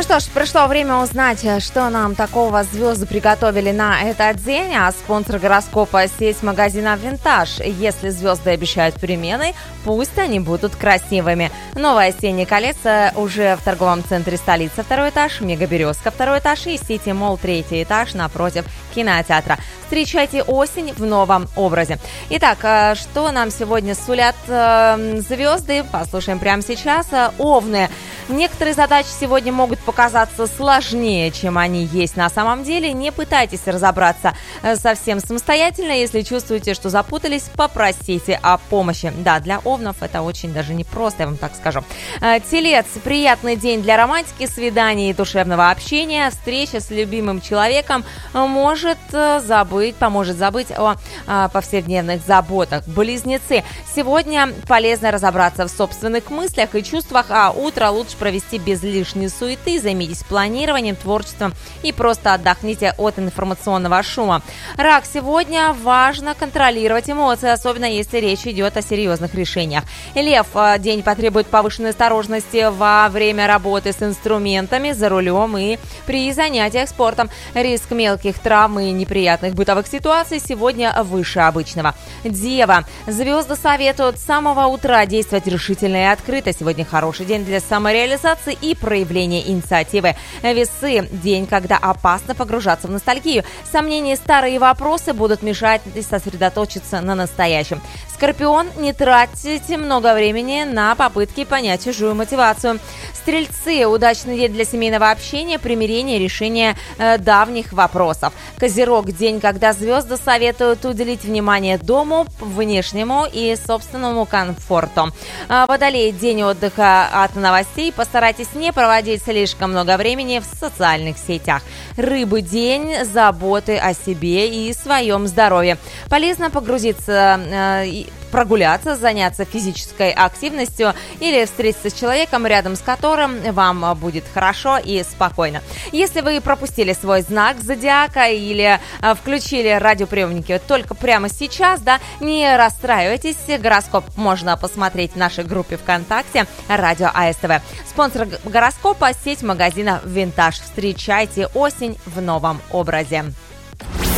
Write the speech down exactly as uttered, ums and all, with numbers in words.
что ж, пришло время узнать, что нам такого звезды приготовили на этот день. А спонсор гороскопа — сеть магазинов «Винтаж». Если звезды обещают перемены, пусть они будут красивыми. Новое осеннее коллекция уже в торговом центре столицы, второй этаж, Мегаберезка, второй этаж и Сити Молл, третий этаж, напротив кинотеатра. Встречайте осень в новом образе. Итак, что нам сегодня сулят э, звезды? Послушаем прямо сейчас. Овны. Некоторые задачи сегодня могут показаться сложнее, чем они есть на самом деле. Не пытайтесь разобраться совсем самостоятельно. Если чувствуете, что запутались, попросите о помощи. Да, для овнов это очень даже непросто, я вам так скажу. Телец. Приятный день для романтики, свиданий и душевного общения. Встреча с любимым человеком может забыть, поможет забыть о, о повседневных заботах. Близнецы. Сегодня полезно разобраться в собственных мыслях и чувствах, а утро лучше провести без лишней суеты. Займитесь планированием, творчеством и просто отдохните от информационного шума. Рак. Сегодня важно контролировать эмоции, особенно если речь идет о серьезных решениях. Лев. День потребует повышенной осторожности во время работы с инструментами, за рулем и при занятиях спортом. Риск мелких травм и неприятных бытовых ситуаций сегодня выше обычного. Дева. Звезды советуют с самого утра действовать решительно и открыто. Сегодня хороший день для самореализации и проявления инициативы. Весы. День, когда опасно погружаться в ностальгию. Сомнения и старые вопросы будут мешать сосредоточиться на настоящем. Скорпион. Не тратите много времени на попытки понять чужую мотивацию. Стрельцы. Удачный день для семейного общения, примирения, решения э, давних вопросов. Козерог. День, когда звезды советуют уделить внимание дому, внешнему и собственному комфорту. Э, Водолей. День отдыха от новостей. Постарайтесь не проводить слишком много времени в социальных сетях. Рыбы. День заботы о себе и своем здоровье. Полезно погрузиться, э, прогуляться, заняться физической активностью или встретиться с человеком, рядом с которым вам будет хорошо и спокойно. Если вы пропустили свой знак зодиака или э, включили радиоприемники только прямо сейчас, да, не расстраивайтесь. Гороскоп можно посмотреть в нашей группе ВКонтакте «Радио АСТВ». Спонсор гороскопа — сеть магазина «Винтаж». Встречайте осень в новом образе.